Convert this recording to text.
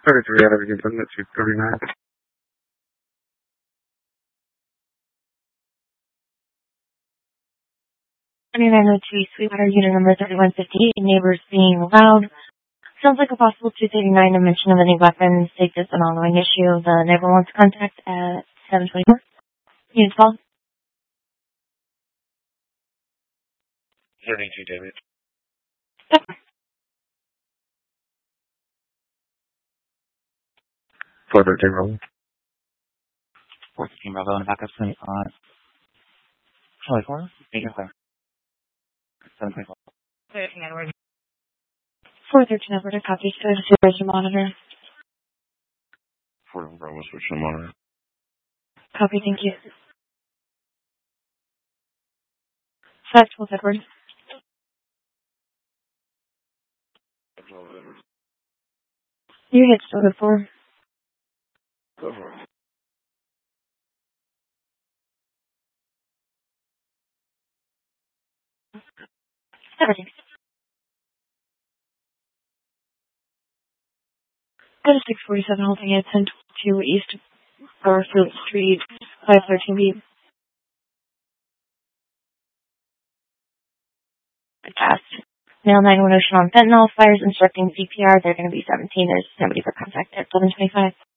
33 out of Gibson at 239. 2902 Sweetwater, unit number 3158, neighbors being loud. Sounds like a possible 239 to mention of any weapons. Take this an ongoing issue. The neighbor wants contact at 724. Units call. 32, David. Okay. 413 rolling. 415 Bravo and backup 75. Charlie 4, Major Clear. 724. 13 Edward. 413 Edward, a copy. So to supervisor monitor. 4 Bravo, switch to monitor. Copy, thank you. 512 Edward. You hit still good 4. Go for it. Everything. Go to 647, holding at 1022 East Garfield Street, 513B. Fast. Mail 911 on fentanyl. Fires instructing CPR. They're going to be 17. There's nobody for contact at 725.